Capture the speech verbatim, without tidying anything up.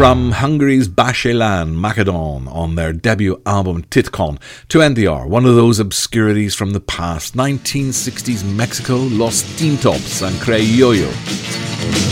From Hungary's Bashelan Macedon on their debut album Titkon to N D R, one of those obscurities from the past, nineteen sixties Mexico, Los Tintops and Criollo.